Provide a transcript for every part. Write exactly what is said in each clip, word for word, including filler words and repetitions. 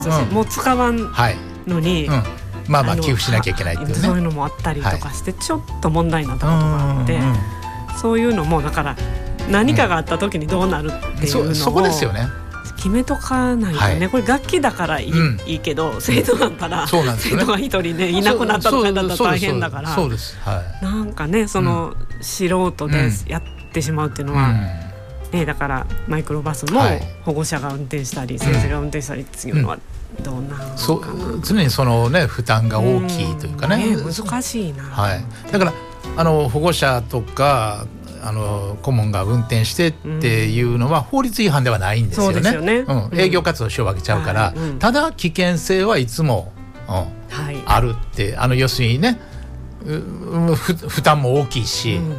うん、もう使わんのに、はい、うん、 まあまあ寄付しなきゃいけないっていうね、 そういうのもあったりとかして、はい、ちょっと問題になったことがあって、うんうん、そういうのもだから何かがあった時にどうなるっていうのを、うん、そ, そこですよね、決めとかないとね、はい、これ楽器だからいい、うん、いいけど生徒だったら、うん、そうなんですよね、生徒が一人ねいなくなったとかだったら大変だから、そうです、はい、なんかねその、うん、素人でやってしまうっていうのは、うんね、だからマイクロバスも保護者が運転したり、はい、先生が運転したりっていうのはどうなのかな、そう常にその、ね、負担が大きいというかね、 うんね、難しいな、 はい、だからあの保護者とかあの顧問が運転してっていうのは法律違反ではないんですよね、そうですよね、うん、営業活動しようわけちゃうから、うん、ただ危険性はいつも、うんはい、あるってあの要するにねふ負担も大きいし、うんうん、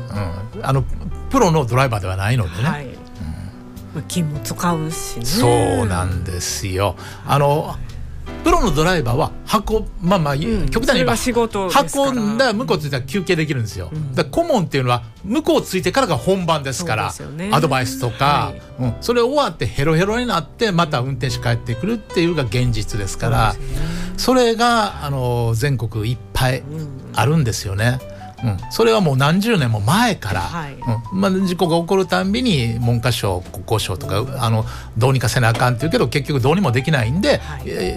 あのプロのドライバーではないのでね、はいうん、金も使うしね、 そうなんですよ、あのプロのドライバーは運まあまあ、うん、極端に言えば運んだ向こうついたら休憩できるんですよ、うん、だから顧問っていうのは向こうついてからが本番ですから、ね、アドバイスとか、はいうん、それ終わってヘロヘロになってまた運転手帰ってくるっていうのが現実ですから、 そ, ね、それがあの全国いっぱいあるんですよね、うん、それはもう何十年も前から、はいうんまあ、事故が起こるたんびに文科省国交省とかあのどうにかせなあかんって言うけど結局どうにもできないんで、はい、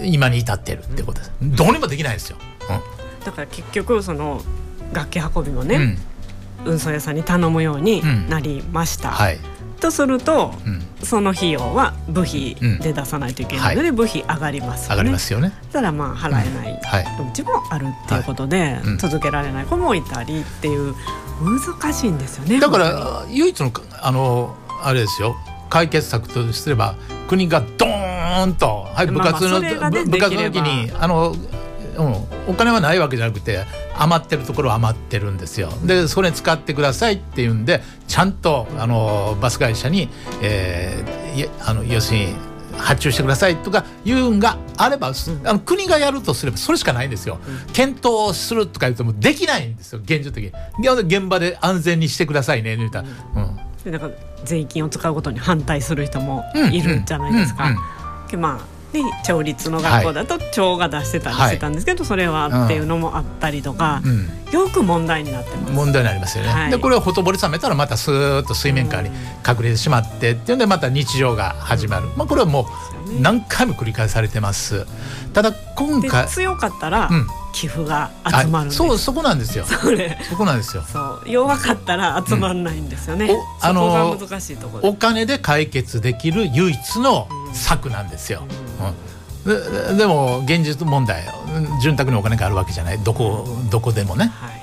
今に至ってるってことです、うん、どうにもできないですよ、 うん、だから結局その楽器運びもね、うん、運送屋さんに頼むようになりました、うんはい、とすると、うん、その費用は部費で出さないといけないので、うんはい、部費上がりますよね、 上がりますよね、 だからまあ払えないうちもあるっていうことで、はいうん、続けられない子もいたりっていう難しいんですよね。 だから唯一のあのあれですよ、解決策とすれば国がドーンと、はい、部活の、まあまあね、部活の時にあの、うん、お金はないわけじゃなくて余ってるところは余ってるんですよ。でそれ使ってくださいっていうんでちゃんとあのバス会社に、えー、あの要するに発注してくださいとか言うんがあれば、うん、あの国がやるとすればそれしかないんですよ、うん、検討するとか言ってもできないんですよ現実的に。現場で安全にしてくださいね言うたら、うんうん、 でなんか税金を使うことに反対する人もいるじゃないですか、うんうんうん、まあで町立の学校だと町が出してたりしてたんですけど、はい、それはっていうのもあったりとか、うん、よく問題になってます。 問題になりますよね、はい、でこれをほとぼり冷めたらまたスーッと水面下に隠れてしまってっていうんでまた日常が始まる、まあ、これはもう何回も繰り返されてます。ただ今回強かったら、うん寄付が集まるんです。 そうそこなんですよ。 それそこなんですよ。 そう弱かったら集まらないんですよね、うん、そこが難しいところで、 お金で解決できる唯一の策なんですよ、うんうん、で, でも現実問題潤沢にお金があるわけじゃない、どこどこでもね、はい、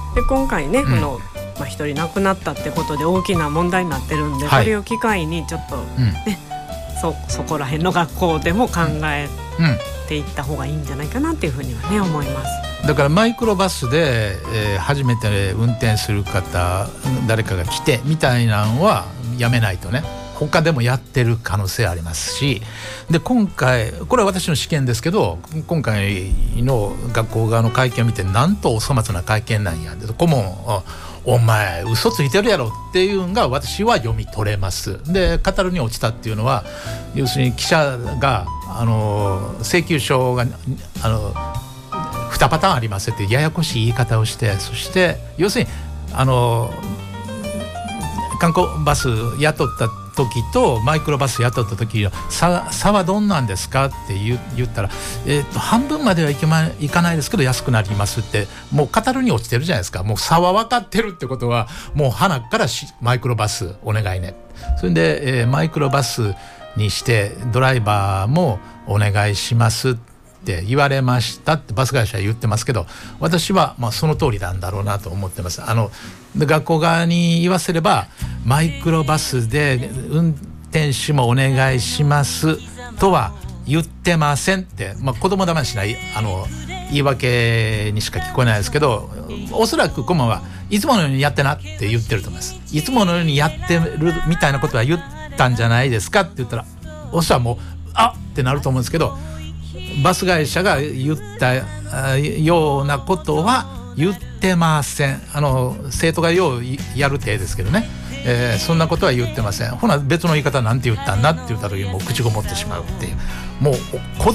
で今回ね、うん、このまあ、一人亡くなったってことで大きな問題になってるんで、はい、これを機会にちょっと、ねうん、そ, そこら辺の学校でも考えていった方がいいんじゃないかなっていうふうにはね思います。 だからマイクロバスで、えー、初めて運転する方誰かが来てみたいなのはやめないとね、他でもやってる可能性ありますし、で今回これは私の試験ですけど今回の学校側の会見を見てなんとお粗末な会見なんやで顧問お前嘘ついてるやろっていうのが私は読み取れます。で語るに落ちたっていうのは要するに記者があの請求書があのにパターンありますってややこしい言い方をして、そして要するにあの観光バス雇った時とマイクロバス雇った時の 差, 差はどんなんですかって言, 言ったら、えー、と半分まではいけ、ま、いかないですけど安くなりますってもう語るに落ちてるじゃないですか。もう差は分かってるってことはもう花からマイクロバスお願いね、それで、えー、マイクロバスにしてドライバーもお願いしますって言われましたってバス会社は言ってますけど、私はまあその通りなんだろうなと思ってます。あので学校側に言わせればマイクロバスで運転手もお願いしますとは言ってませんって、まあ、子供騙しないあの言い訳にしか聞こえないですけど、おそらく顧問はいつものようにやってなって言ってると思います。いつものようにやってるみたいなことは言ったんじゃないですかって言ったらおそらくもうあってなると思うんですけど、バス会社が言ったようなことは言ってません。あの生徒がようやる体ですけどね、 えー、そんなことは言ってません。ほな別の言い方なんて言ったんだって言った時にもう口ごもってしまうっていう、もう子